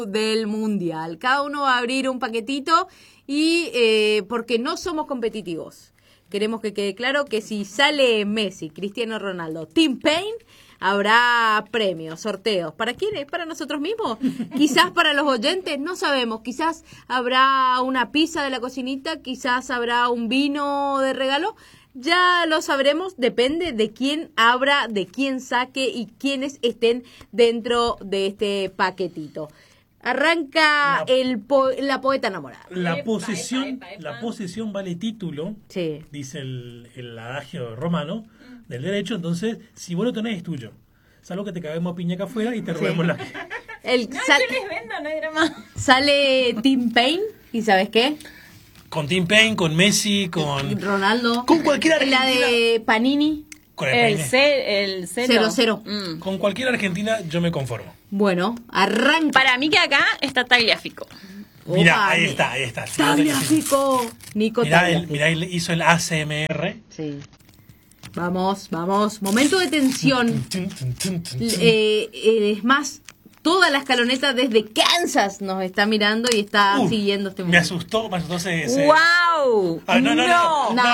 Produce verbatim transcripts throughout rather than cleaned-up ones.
del Mundial. Cada uno va a abrir un paquetito y eh, porque no somos competitivos. Queremos que quede claro que si sale Messi, Cristiano Ronaldo, Team Pain, habrá premios, sorteos. ¿Para quiénes? ¿Para nosotros mismos? Quizás para los oyentes, no sabemos. Quizás habrá una pizza de la cocinita, quizás habrá un vino de regalo. Ya lo sabremos, depende de quién abra, de quién saque y quiénes estén dentro de este paquetito. Arranca la, el po la poeta enamorada. La Epa, posesión, epa, epa, epa. la posesión vale título, Sí. dice el, el adagio romano del derecho. Entonces, si vos lo tenés, es tuyo. Salvo que te caguemos piña acá afuera y te robemos Sí. la... El, No, sal yo les vendo, no hay drama. sale Team Pain y ¿sabes qué? Con Team Pain, con Messi, con... Ronaldo. Con cualquier La argentina. de Panini. Con el El, peine. ce- el cero. Cero, cero. Mm. Con cualquier argentina yo me conformo. Bueno, arranca. Para mí que acá está Tagliafico. Mira, Opa, ahí ne- está, ahí está. Sí, Tagliafico. Nico Mirá, él, Tagliafico. mirá, él hizo el A C M R. Sí. Vamos, vamos. Momento de tensión. Tun, tun, tun, tun, tun. Eh, eh, es más, toda la escaloneta desde Kansas nos está mirando y está Uh, siguiendo este Me momento. asustó, me asustó ese... ese- ¡Wow! Ah, no, no, no, No, no, no, no,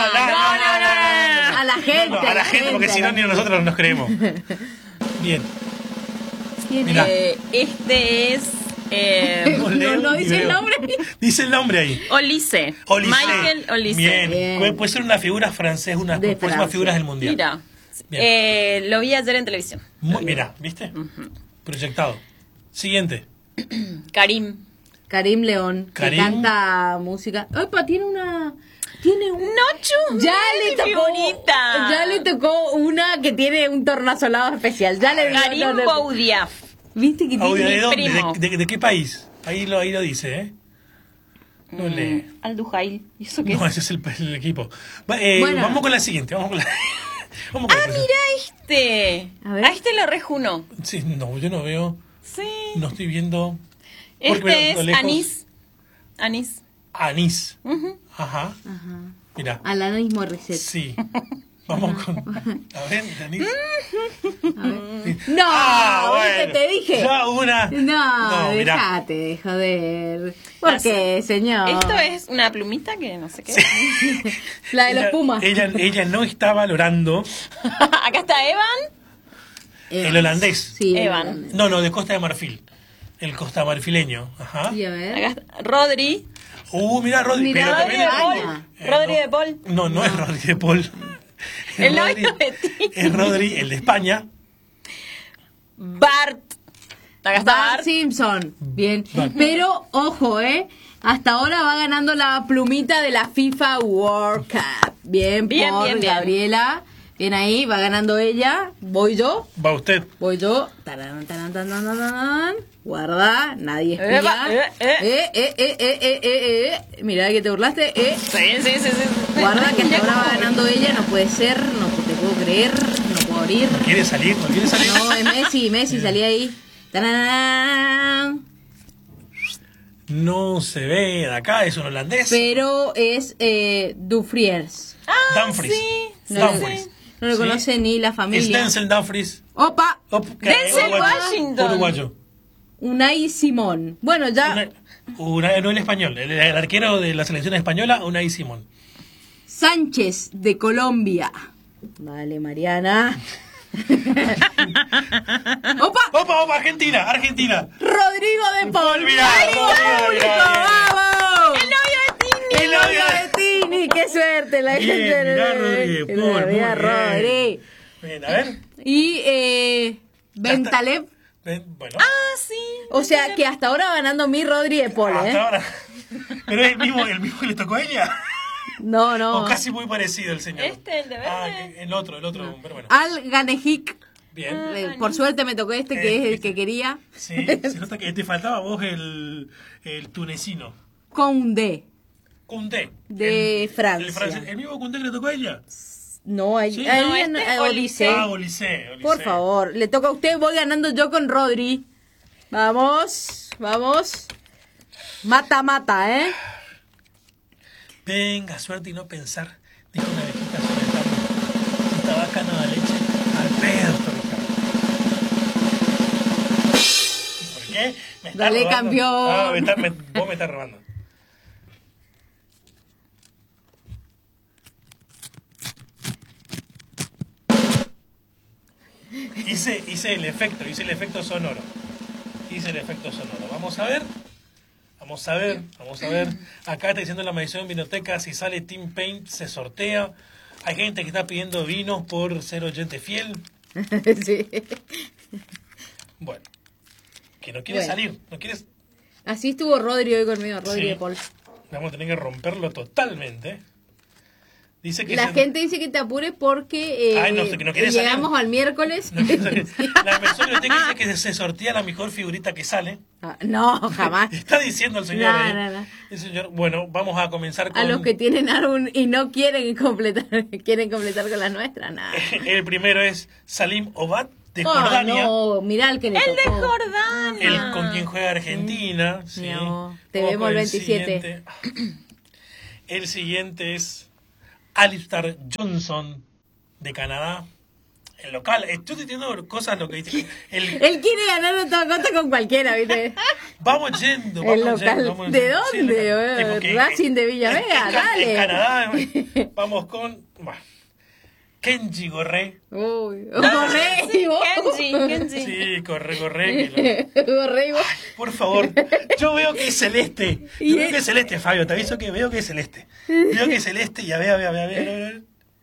no, a la gente, No, no, a la gente, porque si no ni nosotros nos creemos. Bien. ¿Quién Mirá. es? Eh, este es eh, No, Leo no y dice el veo. nombre. Dice el nombre ahí. Olise. Olise. Michael Olise. Bien. Bien. Puede, puede ser una figura francesa, una de De las próximas Francia. figuras del mundial. Mira. Bien. Eh, lo vi ayer en televisión. Muy- mira, ¿viste? Proyectado. Siguiente. Karim. Karim León, Karim. que canta música. Opa, tiene una... Tiene un... ¡Nochu! Ya le tocó, figurita. ya le tocó una que tiene un tornasolado especial. Ya le dio- Karim no, no, Boudiaf. ¿Viste que Audio, tiene? ¿de dónde? primo. ¿De, de- de qué país? Ahí lo, ahí lo dice, ¿eh? No lee. Al Dujail. ¿Y eso qué No, es? ese es el, el equipo. Va, eh, Bueno. Vamos con la siguiente. Vamos con la... vamos con Ah, la mira este. A ver. A este lo rejuno. Sí, no, yo no veo. Sí. No estoy viendo. Porque Este veo lo es lejos. Anís. Anís. Anís. Ujú. Ajá. Ajá. Mira. Alanis Morissette. Sí. Vamos con. A ver, Anís. A ver. No, Ah, ¿viste? bueno. te dije. Ya una. No, mirá. dejate de joder. ¿Por qué, señor? Esto es una plumita que no sé qué. La de los Ella- Pumas. Ella, ella no está valorando Acá está Evan. Evans. el holandés. Sí, el Evan. holandés. No, no, de Costa de Marfil. El Costa Marfileño. Ajá. Sí, a ver. Acá está Rodri. Uh, mira, Rodri. Mirá, pero Rodri también de es- Paul. España. Eh, Rodri no. de Paul. No, no es Rodri de Paul. Es El novio Rodri- de Tini. Es Rodri, el de España. Bart. Acá está Bart Bart. Simpson. Bien. Bart. Pero, ojo, ¿eh? Hasta ahora va ganando la plumita de la FIFA World Cup. Bien, Bien, por bien, bien. Gabriela. Bien ahí, va ganando ella. Voy yo. Va usted. Voy yo. Tarán, tarán, tarán, tarán, tarán. Guarda, nadie espía. Epa, eh, eh. Eh, eh, eh, eh, eh, eh, eh. Mirá que te burlaste. Eh. Sí, sí, sí, sí. Guarda que hasta ahora va ganando ella. No puede ser. No te puedo creer. No puedo abrir. ¿Quiere salir? ¿No quiere salir? No, es Messi. Messi, salí ahí. Tarán. No se ve de acá, es un holandés. Pero es eh, Dufriers. Ah, Dumfries. sí. No, Dumfries. no lo ¿Sí? conoce ni la Es familia. Denzel Dumfries. Opa, Op, que- Denzel uruguayo. Washington. Uruguayo. Unai Simón. Bueno, ya Una, una- no el español, el, el arquero de la selección española, Unai Simón. Sánchez de Colombia. Vale, Mariana. Opa, Opa, opa, Argentina, Argentina. Rodrigo de Paul. Mirá, ¡Ay, Rodrigo, público! mirá, ¡Vamos! El novio de Tini. El novio de Tini, qué suerte la Bien, gente. mirá, Rodrigo de Paul, muy Mirá, bien. Rodri. Bien, a ver. Y eh, Ya está. Bentaleb. Ven, Bueno, Ah, sí. O sea que hasta ahora va ganando mi Rodri de Paul, hasta ¿eh? ahora. Pero es el mismo, el mismo que le tocó a ella. No, no. O casi muy parecido el señor. Este, el de verde. Ah, que- el otro, el otro, pero bueno. Al Ganejik. Bien. Eh, Por suerte me tocó este que es el que quería. Sí, se nota que te faltaba a vos el, el tunecino. Condé. Koundé. De El- Francia. El, francés- ¿El mismo Koundé que le tocó a ella? No, ahí, Sí, ahí no, en- este eh, es Odisea. Ah, Olise. Olise. Por favor, le toca a usted, voy ganando yo con Rodri. Vamos, vamos. Mata, mata, ¿eh? Venga, suerte y no pensar. Dijo una viejita solitaria. Si tabaca no da leche, al pedo, Ricardo. ¿Y por ¿Qué? Me está Dale, robando. campeón. Ah, me está- me- vos me estás robando. Hice, hice el efecto, hice el efecto sonoro. Hice el efecto sonoro. Vamos a ver. Vamos a ver, vamos a ver. Acá está diciendo la maldición vinoteca, si sale Team Paint se sortea. Hay gente que está pidiendo vinos por ser oyente fiel. Sí. Bueno, que no quiere Bueno. salir, no quieres. Así estuvo Rodri hoy conmigo, Rodri Sí. de Paul. Vamos a tener que romperlo totalmente. Dice que La se- gente dice que te apures porque eh, Ay, no, que no quiere llegamos salir. al miércoles. no quiere salir. La persona biblioteca dice que se sortea la mejor figurita que sale. Ah, no, jamás. Está diciendo el señor. No, ahí. no, no. El señor, bueno, vamos a comenzar con A los que tienen árbol y no quieren completar, quieren completar con la nuestra, nada. el primero es Salim Obad de Oh, Jordania. no, mirá el que le El de tocó. Jordania. El con quien juega Argentina. Sí. Mi amor, te Vamos vemos con el veintisiete. siguiente. El siguiente es Alistair Johnson de Canadá. El local. Estoy diciendo cosas lo que dice. El, Él quiere ganar a toda costa con cualquiera, ¿viste? vamos yendo. El Vamos local. yendo, vamos ¿De yendo. dónde, Sí, el local. boludo? Sí, porque- Racing de Villa en- Vega, en Ca- dale. En Canadá. Vamos con. Bah, Kenji Gorré. Uy, corre, y vos. Kenji, Kenji. Sí, corre, corre. que lo- Corre, y vos. Por favor, yo veo que es celeste. Yo Y veo él- que es celeste, Fabio. Te aviso que veo que es celeste. Veo que es celeste y a ver, a ver, a ver, a ver, a ver.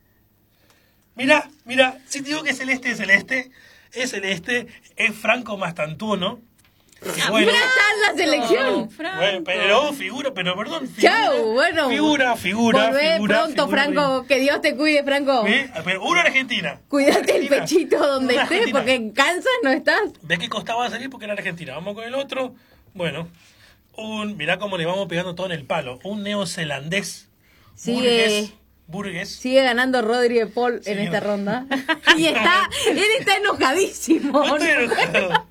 Mira, mira, si te digo que es celeste, es celeste. Es celeste, es Franco Mastantuono. Que bueno, Mira, está en la selección. Franco. bueno, pero figura, pero perdón. Figura, Chau, bueno. Figura, figura, Volvé figura. pronto, figura, Franco. Que Dios te cuide, Franco. ¿Eh? Pero una Argentina. Cuídate el Argentina. pechito donde Una estés, Argentina. porque en Kansas no estás. ¿De qué costaba salir? Porque era Argentina. Vamos con el otro. Bueno, un, mirá cómo le vamos pegando todo en el palo. Un neozelandés. Sigue- Burgués. Burgués. Sigue ganando Rodri de Paul en Sí. esta ronda. Y está, él está enojadísimo. No estoy enojado.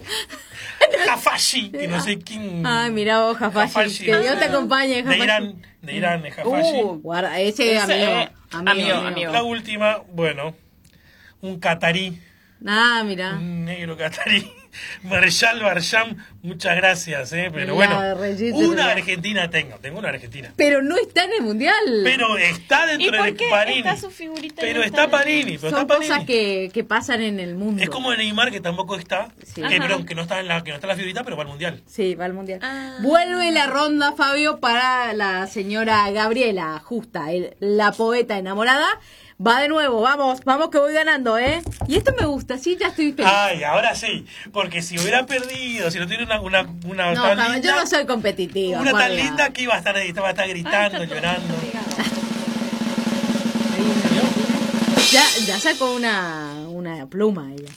Hafashi, que no sé quién. Ay, mira vos, Jafashi. Que Dios te acompañe, De Jafashi. Irán, de Irán, es Hafashi. Uh, guarda, ese, Ese, amigo, eh, amigo, amigo, amigo. amigo. La última, bueno, un catarí, Ah, mira. un negro catarí. Marshall Barsham, muchas gracias, eh, pero La bueno, reyes- una Argentina tengo, tengo una Argentina. Pero no está en el mundial. Pero está ¿Y dentro por de qué Panini. está su figurita y Pero no está está en el- Panini, pero Son está Panini. cosas que, que pasan en el mundo. Es como Neymar que tampoco está, Sí. que, Ajá. perdón, que no está en la que no está en la figurita, pero va al mundial. Sí, va al mundial. Ah. Vuelve la ronda, Fabio, para la señora Gabriela Justa, el- la poeta enamorada. Va de nuevo, vamos, vamos que voy ganando, ¿eh? Y esto me gusta, sí, ya estoy feliz. Ay, ahora sí, porque si hubiera perdido, si no tuviera una, una, una no, tan jamás, linda, yo no soy competitiva. una por tan Dios. linda que iba a estar, iba a estar gritando, Ay, está todo llorando. pegado. Ya, ya sacó una, una pluma ella.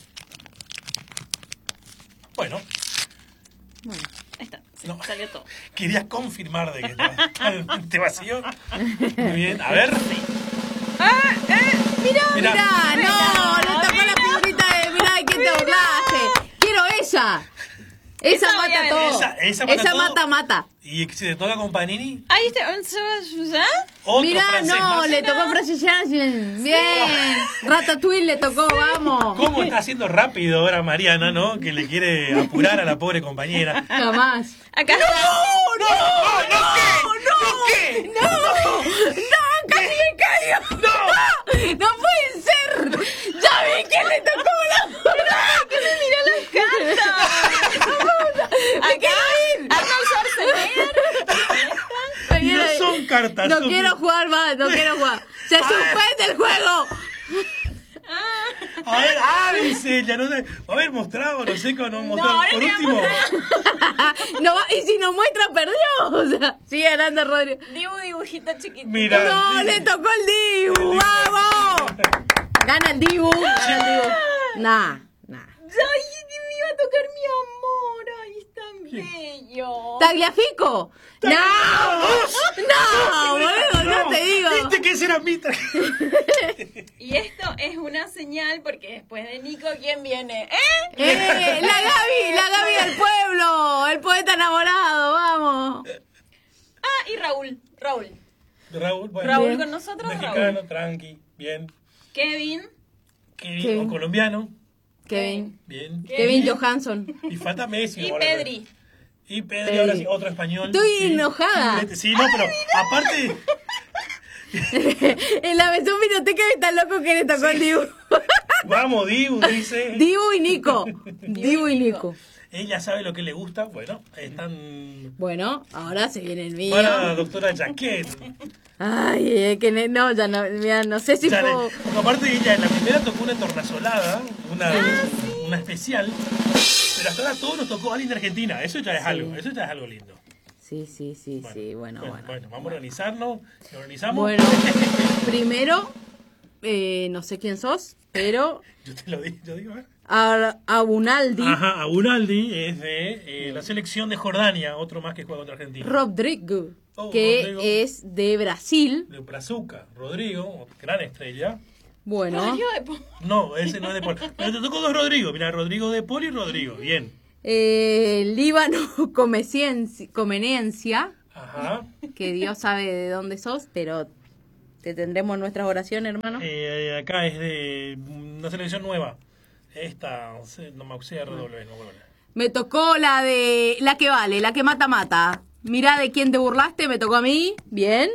Bueno, Bueno. Ahí está, sí, No. salió todo. querías confirmar de que te, te vació. Muy bien, a ver. Mira, Mirá. mira, no, le tocó la Mira. figurita de, mira de qué te burlaste. Quiero esa. Esa, Esa voy a mata ver. todo. Esa- esa mata todo. mata, mata. Y si te toca con Panini, Ahí está, ¿se va a usar? otro Mira, francés no, más. le tocó francés. Bien. Ratatouille le tocó, vamos. ¿Cómo está haciendo rápido ahora Mariana, no? Que le quiere apurar a la pobre compañera. Jamás. Acá está. ¡No! ¡No! ¿No qué? ¿No qué? ¡No! ¡No! ¡Casi me caigo! ¡No! ¡No puede ser! ¡Ya vi que le tocó la... ¡Que me miró las cartas! Acá, Arnold Schwarzenegger. No son cartas. No son- quiero jugar más, no quiero jugar. ¡Se suspende el juego! A ver, ah, dice, ya no sé. A ver, mostrado, no sé cómo no mostrado. ahora Por te último, No, y si nos muestra, perdió. O sea, sigue ganando Rodrigo. Dibu, dibujito chiquito. mira. No, sí. le tocó el Dibu, vamos. Gana el Dibu, gana el Dibu. Nah, nah. Ay, me iba a tocar mi amor. Ay, es tan bello. ¿Tagliafico? ¡No! ¡No! Boludo, no te digo. Viste que ese era mi tra- Y esto es una señal porque después de Nico, ¿quién viene? ¿Eh? ¡Eh! ¡La Gaby! ¡La Gaby del pueblo! ¡El poeta enamorado! ¡Vamos! Ah, y Raúl. Raúl. Raúl, bueno. Raúl Bien. con nosotros, Mexicano, Raúl. tranqui, bien. Kevin. Kevin, Kevin. o colombiano. Kevin. Bien. Kevin Johansson. Y falta Messi. Y ahora. Pedri. Y Pedri, Pedri. ahora sí, otro español. Estoy sí. enojada. Sí, sí, no, pero aparte... En la versión Vinoteca está loco que le tocó el Dibu. Vamos, Dibu, dice. Dibu y Nico. Dibu y Nico. Ella sabe lo que le gusta. Bueno, están... Bueno, ahora se viene el mío. Para doctora Jaquet. Ay, es que ne- no, ya no, mira, no sé si Ya, puedo... le- aparte ella en la primera tocó una tornasolada, una, una especial, pero hasta ahora todo nos tocó alguien de Argentina. Eso ya es Sí. algo, eso ya es algo lindo. Sí, sí, sí, Bueno, sí, bueno, bueno. bueno, vamos a organizarnos. ¿Nos organizamos? Bueno, primero, eh, no sé quién sos, pero Yo te lo digo, yo digo, ¿eh? Ar- Abunaldi Ajá, Abunaldi es de eh, la selección de Jordania, otro más que juega contra Argentina. Rodrigo, Oh, que Rodrigo. es de Brasil. De Brazuca, Rodrigo, gran estrella. Bueno, Rodrigo de Po- No, ese no es de Poli. Pero te tocó dos Rodrigo. Mira, Rodrigo de Poli y Rodrigo. Bien. eh, Líbano Comecien- Comenencia, Ajá. que Dios sabe de dónde sos, pero te tendremos en nuestras oraciones, hermano. Eh, acá es de una selección nueva. Esta, no me sé, R W, no, bueno. Me tocó la de la que vale, la que mata mata. Mirá de quién te burlaste, me tocó a mí. Bien.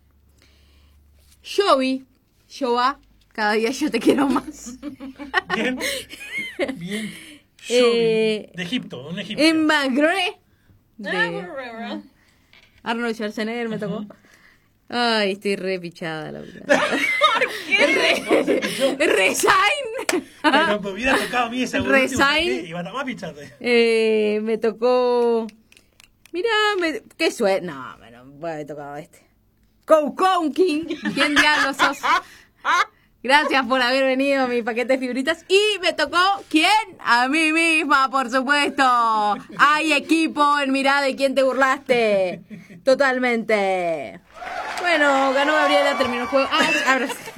Jovi, Jova, cada día yo te quiero más. Bien. Bien. Eh, de Egipto, un egipcio. En Magre, Ah, de Guerrero. Arnold Schwarzenegger me tocó. Ay, estoy re pichada la verdad. Re- Resign. Pero me hubiera tocado a mí esa Resign. última, iba a estar más pichate. Eh, me tocó. Mirá, me... qué suerte. No, me no me puede haber tocado este. King. ¿Quién diablos sos? Gracias por haber venido a mi paquete de figuritas. Y me tocó, ¿quién? A mí misma, por supuesto. Hay equipo en Mirá de quién te burlaste. Totalmente. Bueno, ganó Gabriela, terminó el juego. Ah, ahora sí.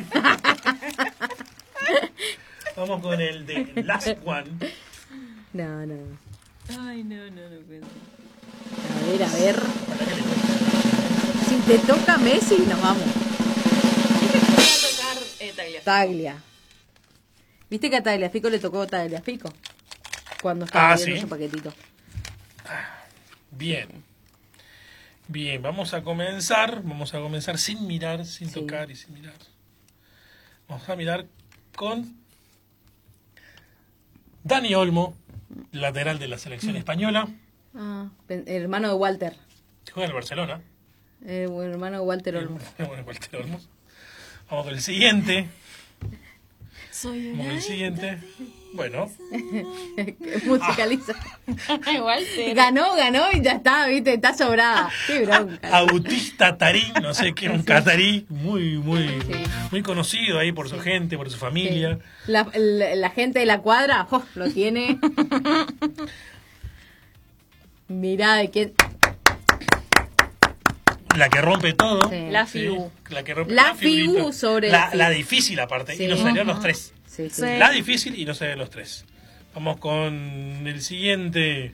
Vamos con el de Last One. No, no. Ay, no, no, no puedo. A ver, a ver. Si te toca Messi, nos vamos. Dije que me iba a tocar eh, Tagliafico. Taglia. ¿Viste que a Tagliafico le tocó Tagliafico? Cuando estaba Ah, viendo ¿sí? su paquetito. Bien. Bien, vamos a comenzar. Vamos a comenzar sin mirar, sin Sí. tocar y sin mirar. Vamos a mirar con Dani Olmo, lateral de la selección española. Ah, pen- el hermano de Walter. Juega en el Barcelona. El hermano de Walter Olmo. Bueno, Walter Olmo. Vamos con el siguiente. Soy Vamos con el siguiente. Bueno, Musicaliza. Igual sí. Ganó, ganó y ya está, viste, está sobrada. Qué bronca. Autista Tarí, no sé qué, un catarí muy, muy, Sí. muy conocido ahí por su gente, por su familia. La, la- la gente de la cuadra, jo, lo tiene. Mirá de quién. La que rompe todo. Sí. La Sí, Figu. la que rompe La figurita. Figu sobre la, el la Figu. difícil aparte. Sí. Y nos salieron los tres. Sí, sí. Sí. La difícil y no salieron los tres. Vamos con el siguiente.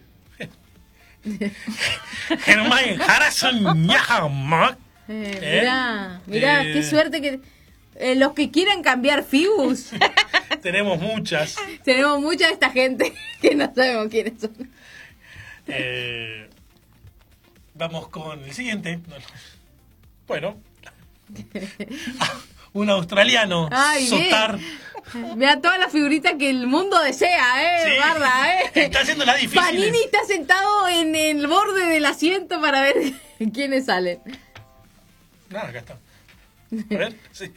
Germán Harrison Yahama. Eh, ¿Eh? mirá, mirá, Eh. qué suerte que. eh, los que quieran cambiar Fibus, Tenemos muchas. tenemos mucha de esta gente que no sabemos quiénes son. Eh, vamos con el siguiente. No, no. Bueno. Ah, un australiano. Ay, bien. Sotar. Mira todas las figuritas que el mundo desea, eh, Sí. guarda, eh. Está haciendo las difíciles. Panini está sentado en el borde del asiento para ver quiénes salen. Nada, acá está. A ver, sí.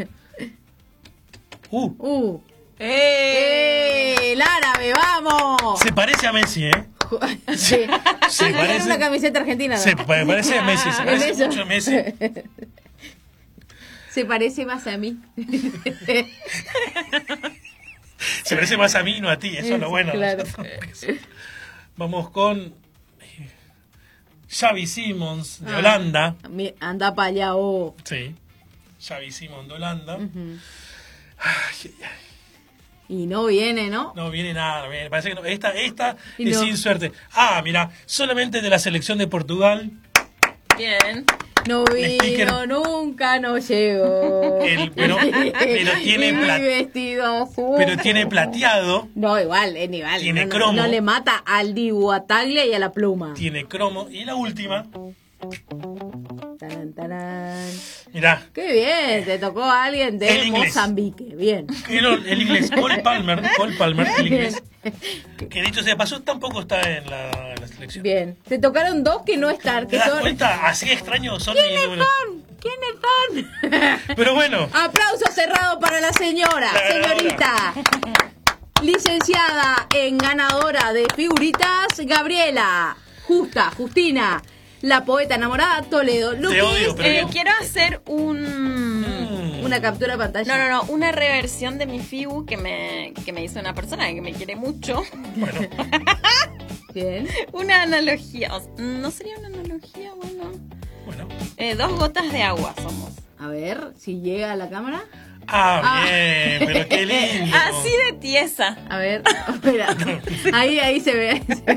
Uh, Uh, ¡Eh! ¡eh! ¡El árabe, vamos! se parece a Messi, ¿eh? Sí. Se Tiene parece- una camiseta argentina, ¿no? Se pa- parece a Messi, se ¿Es parece eso? mucho a Messi. Se parece más a mí. Se parece más a mí, no a ti, eso es lo bueno. Claro. Vamos con eh, Xavi Simons de Ah. Holanda. Mi- Anda para allá, oh. Sí, Xavi Simons de Holanda. Ujú. Ay, ay, Y no viene, ¿no? no viene nada, no viene. Parece que no. Esta, esta Y es no. sin suerte. Ah, mira, solamente de la selección de Portugal. Bien. No El sticker. vino, nunca no llegó. El- pero- pero tiene Y mi plat- vestido azul. Pero tiene plateado, No, igual, es igual. Tiene no, no- cromo. No le mata al Dibu, a Taglia y a la pluma. tiene cromo. Y la última, Tarán, tarán. mirá, Qué bien, te tocó a alguien El de inglés. Mozambique. Bien. el, el inglés Cole Palmer, Cole Palmer, el inglés, que dicho sea pasó, tampoco está en la, en la selección. Bien. Te tocaron dos que no están. ¿Te Que das son... cuenta? Así extraños son mis ¿Quiénes números. son? ¿Quiénes son? Pero bueno, Aplauso cerrado para la señora, La ganadora. señorita. Licenciada en ganadora de figuritas, Gabriela. Justa, Justina. La poeta enamorada, Toledo. Lo Te que odio, es pero Eh, yo- quiero hacer un... mm, una captura de pantalla. No, no, no, una reversión de mi Fibu que me, que me hizo una persona que me quiere mucho. bueno, Bien. Una analogía, o sea, no sería una analogía, bueno. bueno. Eh, dos gotas de agua somos. A ver si llega a la cámara. Ah, Ah. bien, pero qué lindo. Así de tiesa. A ver, espera. Ahí, ahí se ve. ahí se ve.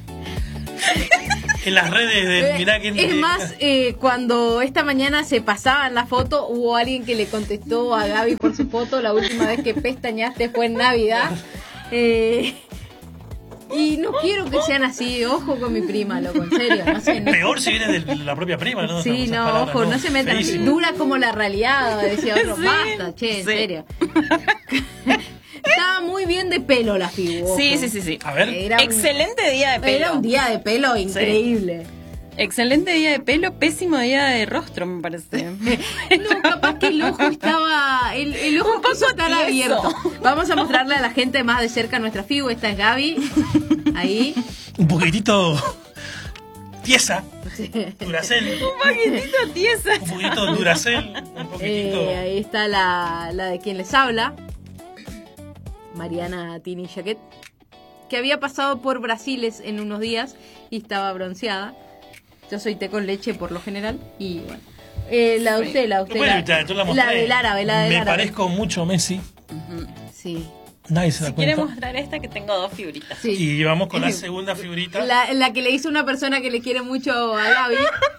En las redes de Mirá quién Es más, eh, cuando esta mañana se pasaban la foto, hubo alguien que le contestó a Gaby por su foto. La última vez que pestañaste fue en Navidad. Eh, y no quiero que sean así. Ojo con mi prima, loco, en serio. No sé, no- Peor si viene de la propia prima, ¿no? Sí, Esas no, palabras, ojo, no se metan así. Feísimo. Dura como la realidad, decía otro. Sí, Basta, che, en sí. serio. Estaba muy bien de pelo la figura. Sí, sí, sí, sí. A ver, Era un- Excelente día de pelo. Era un día de pelo increíble. Excelente día de pelo, pésimo día de rostro, me parece. No, capaz que el ojo estaba. El, el ojo Un poco quiso estar tieso. abierto. Vamos a mostrarle a la gente más de cerca nuestra figu. Esta es Gaby. Ahí. un poquitito tiesa, Duracell, Un poquitito tiesa. un poquitito Duracell, un poquitito... Eh, ahí está la, la de quien les habla. Mariana Tini Jaquet. Que había pasado por Brasiles en unos días y estaba bronceada. Yo soy té con leche por lo general. Y bueno. Eh, la de usted, la de usted. Bueno, la, ya, yo la la mostré. del árabe, la del Me árabe. parezco mucho a Messi, Sí. nadie se da Si quiere cuenta. mostrar esta que tengo dos figuritas. Sí. Y vamos con la segunda figurita. La, la que le hizo una persona que le quiere mucho a Gaby.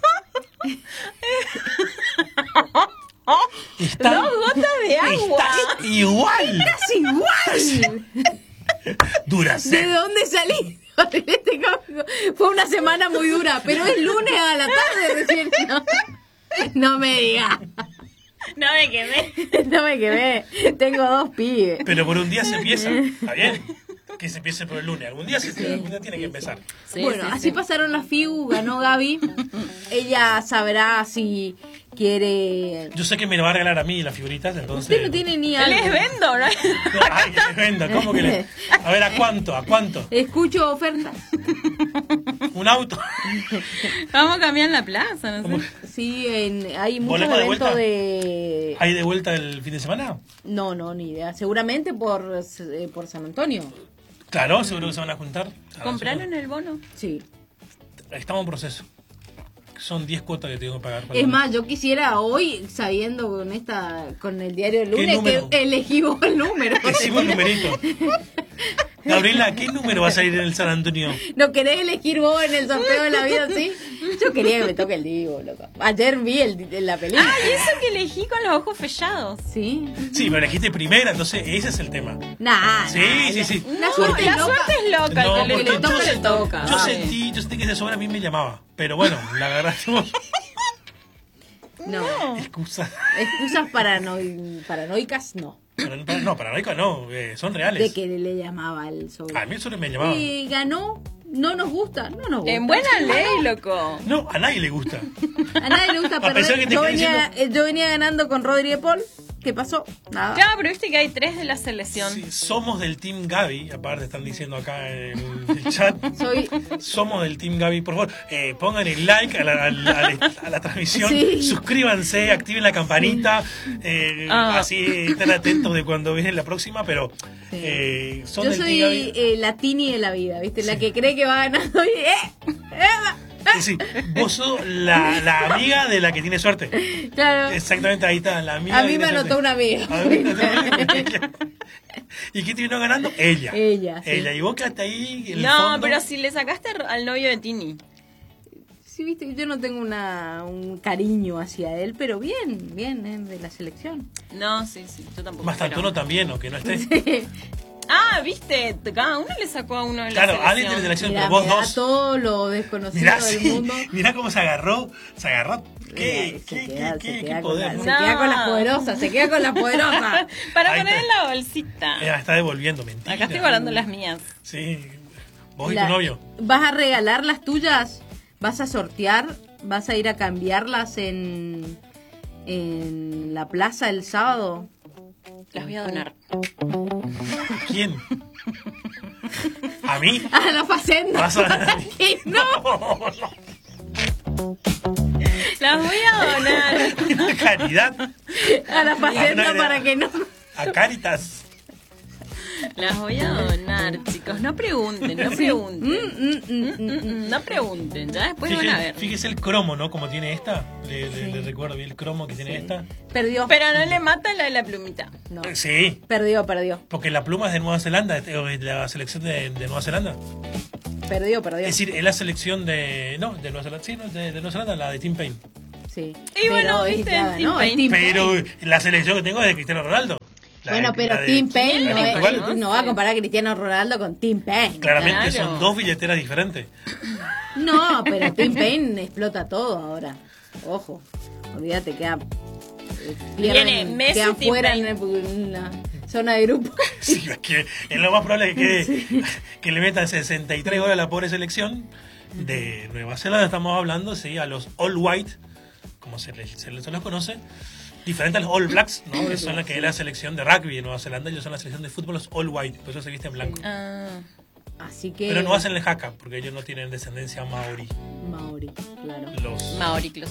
Está, Dos gotas de agua. está igual. ¡Es igual! ¿De Duracell. dónde salí? Este cómico. Fue una semana muy dura, pero es lunes a la tarde recién. No, no me diga. No me quemé. No me quedé. Tengo dos pibes. Pero por un día se empieza, ¿está bien? Que se empiece por el lunes. Algún día, se, algún día tiene que empezar. Sí, Bueno, sí, así sí. pasaron las Figu, ganó Gaby. Ella sabrá si quiere. Yo sé que me lo va a regalar a mí las figuritas, entonces... Usted no tiene ni Él algo. es vendo, ¿no? No, ay, que les venda, ¿cómo que le... A ver, ¿a cuánto? ¿A cuánto? Escucho ofertas. ¿Un auto? Vamos a cambiar la plaza, no sé. Sí, en, hay muchos ¿Boleto de eventos vuelta? de. ¿Hay de vuelta el fin de semana? No, no, ni idea. Seguramente por, eh, por San Antonio. Claro, seguro que se van a juntar. Ah, ¿Compraron el bono? Sí. Estamos en proceso. Son diez cuotas que tengo que pagar. para Es el- más, yo quisiera hoy, sabiendo con esta, con el diario del ¿Qué lunes, número? que elegí vos el número. Decimos el numerito. Gabriela, ¿qué número va a salir en el San Antonio? ¿No querés elegir vos en el sorteo de la vida así? Yo quería que me toque el Divo, loco. Ayer vi el, la película. Ah, y eso que elegí con los ojos fellados. ¿Sí? Sí, pero elegiste primera, entonces ese es el tema. Nah, Sí, nah, sí, la- sí. La suerte La es loca. suerte es loca, No, el que le porque toca, yo, le toca. yo Ay. sentí, yo sentí que ese sobre a mí me llamaba. Pero bueno, la verdad, No. excusa. Excusas parano- paranoicas, no. Para- para- No, paranoica no, eh, son reales. De que le llamaba el sobre. A mí el sobre me llamaba. Y ganó, no nos gusta, no nos gusta. En buena ley, loco. No, a nadie le gusta. A nadie le gusta A pesar perder. que te Yo quedé venía, eh, yo venía ganando con Rodri de Paul. ¿Qué pasó? Nada. Claro, pero viste que hay tres de la selección. Sí, somos del Team Gaby, aparte están diciendo acá en el chat. Soy. Somos del Team Gaby, por favor, eh, pongan el like a la, a la- a la transmisión, Sí. suscríbanse, activen la campanita, eh, Ah. así estén atentos de cuando viene la próxima, pero Sí. eh, son Yo del soy Team Gaby. eh, la Tini de la vida, ¿viste? La que cree que va ganando y. ¡Eh! ¡Eh! Sí, sí, vos sos la, la amiga de la que tiene suerte. Claro. Exactamente, ahí está, la amiga. A que mí me tiene anotó suerte. una amiga. A mí me anotó una amiga. ¿Y quién terminó ganando? Ella. Ella, sí. Ella, y vos quedaste ahí. en el No, fondo. pero si le sacaste al novio de Tini. Sí, viste, yo no tengo una un cariño hacia él, pero bien, bien, eh, de la selección. No, sí, sí, yo tampoco. Mastantuono pero... también, o que no esté. Sí. Ah, viste, cada uno le sacó a uno de la Claro, selección. alguien tiene selección, Mirá, pero vos mirá dos. todo lo desconocido Mirá, del sí, mundo. mirá cómo se agarró, se agarró. ¿Qué, Mirá, se qué, queda- qué, se qué, queda qué con poder? la- ¿no? Se queda con las No. poderosas, se queda con las poderosas. Para Ahí poner está. en la bolsita. Eh, está devolviendo, mentira. Acá estoy guardando las mías. Sí, vos y La- tu novio. ¿Vas a regalar las tuyas? ¿Vas a sortear? ¿Vas a ir a cambiarlas en, en la plaza el sábado? Las voy a donar. ¿Quién? ¿A mí? ¡A la facenda! ¿Vas a- ¡Que no! Las voy a donar. Caridad. A la facenda Ah, no, para que no... A Caritas. Las voy a donar, chicos. No pregunten, no pregunten. Mm, mm, mm, mm, mm. Mm, No pregunten, ya después van a Fíjese, ver. fíjese el cromo, ¿no? Como tiene esta. Le, le- Sí. le recuerdo bien el cromo que tiene esta. Perdió. Pero no le mata la de la plumita. No. Eh, Sí, Perdió, perdió. porque la pluma es de Nueva Zelanda, es de la selección de, de Nueva Zelanda. Perdió, perdió. Es decir, es la selección de. No, de Nueva Zelanda. Sí, no, de, de Nueva Zelanda, la de Tim Payne. Sí. Y bueno, Pero es- viste, ya Tim ganó, es Payne. Tim Pero Payne. la selección que tengo es de Cristiano Ronaldo. La Bueno, de- pero la de- Tim Payne no, ¿Quién es- igual? no va a comparar a Cristiano Ronaldo con Tim Payne. Claramente Claro. son dos billeteras diferentes. No, pero Tim Payne explota todo ahora. Ojo, olvídate, queda, eh, pierden, Viene Messi, quedan Tim fuera en, Payne. el- en la zona de grupo. Sí, es que es lo más probable que, quede- que le metan sesenta y tres goles a la pobre selección de Nueva Zelanda. Estamos hablando, sí, a los All White, como se les, se les, se les conoce. Diferente a los All Blacks, ¿no? Que son la que es la selección de rugby de Nueva Zelanda. Ellos son la selección de fútbol, los All White. Por eso se viste en blanco. Ah, Así que... Pero no hacen el haka, porque ellos no tienen descendencia maorí. Maori, claro. Los... Mauriclos.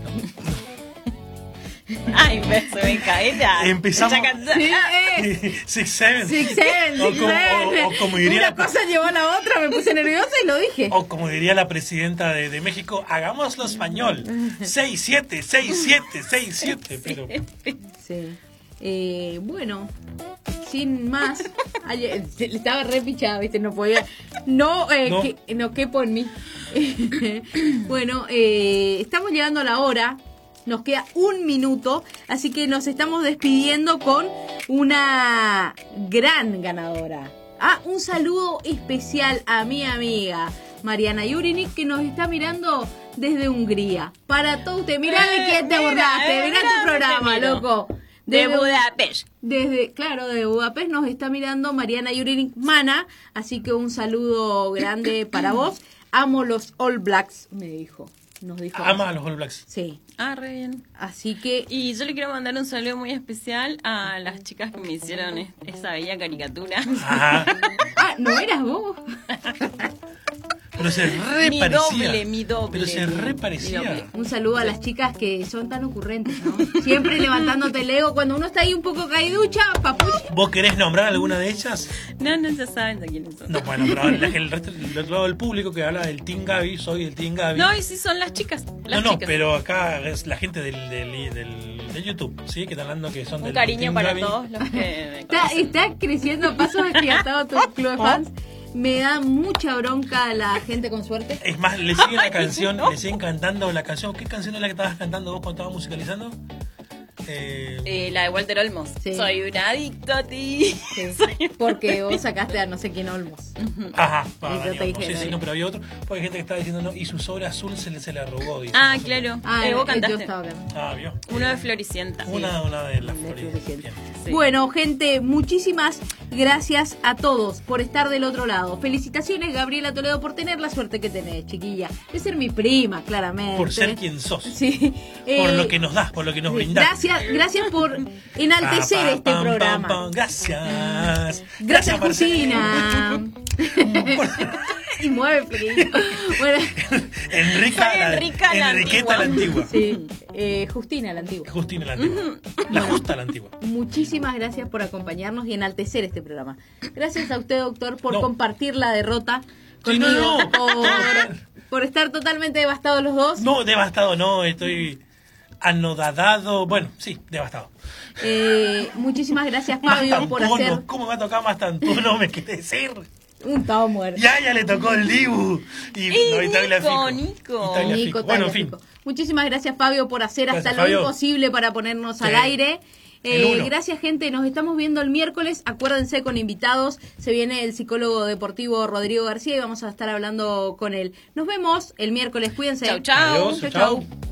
Ay, me se me cae la. Empezamos- Esa canción. Sí, eh, Six Seven. Six Seven, O Six como- Seven. o- o como diría Una la- cosa llevó a la otra, me puse nerviosa y lo dije. O como diría la presidenta de, de México, hagámoslo español. seis siete, seis siete, seis siete. Pero Sí. Eh, bueno, sin más. Ayer, se- estaba re pichada, ¿viste? No podía. No, eh, No. Que, no quepo en mí. Bueno, eh, estamos llegando a la hora. Nos queda un minuto. Así que nos estamos despidiendo con una gran ganadora. Ah, un saludo especial a mi amiga Mariana Yurinik, que nos está mirando desde Hungría. Para todo usted, mirá de Eh, quién te mira, burlaste, eh, mirá mira tu de programa, qué miro. loco. De Desde- Budapest. Desde, claro, de Budapest nos está mirando Mariana Yurinik Mana, así que un saludo grande para vos. Amo los All Blacks, me dijo. Nos dijo. ama a los All Blacks. Sí, Ah, re bien. así que Y yo le quiero mandar un saludo muy especial a las chicas que me hicieron es- esa bella caricatura. Ajá. ah, ¿no eras vos? Pero se re Mi parecía. doble, mi doble. Pero se re Mi parecía. doble. Un saludo a las chicas que son tan ocurrentes, ¿no? Siempre levantándote el ego cuando uno está ahí un poco caiducha, papucha. ¿Vos querés nombrar alguna de ellas? No, no, ya saben de quiénes son. No, bueno, pero el, el resto el otro lado del público que habla del Team Gaby, soy el Team Gaby. No, y sí son las chicas. Las no, no, chicas. pero acá es la gente del, del, del, de YouTube, ¿sí? Que están hablando que son Un del cariño Team para Gaby. todos los que me Está, conocen. está creciendo a pasos agigantados tu club de fans. Me da mucha bronca la gente con suerte. Es más, le siguen la Ay, canción, no. le siguen cantando la canción. ¿Qué canción es la que estabas cantando vos cuando estabas musicalizando? Eh, Eh, la de Walter Olmos. Sí. Soy un adicto a ti. Sí, Soy un- porque vos sacaste a no sé quién Olmos. Ajá, yo ah, te Dani dije, Olmos. Sí, sí, Dani. no, pero había otro. Porque hay gente que estaba diciendo, no, y su sobre azul se le, se le arrugó. dice. Ah, No sé. claro. Ah, Eh, vos yo cantaste. estaba cantando. Ah, vio. Uno de Floricienta. Una, una de las De Floridas. Floricienta. Bien. Sí. Bueno, gente, muchísimas gracias a todos por estar del otro lado. Felicitaciones, Gabriela Toledo, por tener la suerte que tenés, chiquilla. De ser mi prima, claramente. Por ser quien sos. Sí. Por Eh, lo que nos das, por lo que nos brindás. Gracias, gracias por enaltecer Pa, pa, este pam, programa. pam, pam. Gracias. Gracias, Marcelina. Justina. Y mueve frío. Bueno, Enrica, Soy la, Enrica la Enriqueta la antigua. antigua. sí, eh, Justina, la antigua. Justina la antigua. La justa la antigua. Muchísimas gracias por acompañarnos y enaltecer este programa. Gracias a usted, doctor, por No. compartir la derrota Sí, conmigo, no, no. Por, por estar totalmente devastados los dos. No, devastado no, estoy anodadado. Bueno, sí, devastado. Eh, muchísimas gracias, Fabio, por Mastantuono, hacer... ¿cómo me va a tocar Mastantuono? Me quiere decir. Un estaba muerto. Y a ella le tocó el Dibu. Y, Y no, y Tagliafico. Nico, Nico. Y Tagliafico. Nico Bueno, en fin. Tagliafico. Muchísimas gracias, Fabio, por hacer Gracias, hasta Fabio. lo imposible para ponernos Sí. al aire. El Eh, uno. gracias, gente. Nos estamos viendo el miércoles. Acuérdense, con invitados. Se viene el psicólogo deportivo Rodrigo García y vamos a estar hablando con él. Nos vemos el miércoles. Cuídense. Chau, chau. Adiós, Chau, chau. chau.